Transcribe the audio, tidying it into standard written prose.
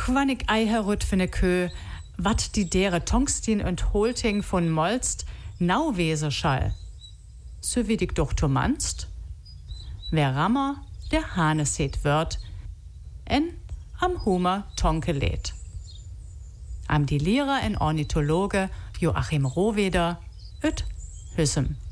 wann ich ei herut für ne Kö, wat die dere Tongstin und Holting von Molst nau wese schall. So wie dich doch manst, wer rammer, der Hane seht wird, en am Hummer Tonke lädt. Am die Lehrer en Ornithologe Joachim Rohweder, üt Hüssem.